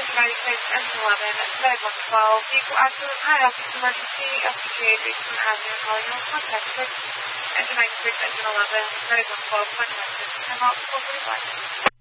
United States Engine 11 at Flight 112. Vehicle accident, high altitude emergency, FPGA based on hazard, calling no contact 6. Engine 96, Engine 11, Flight 112, contact 6. Time out 445.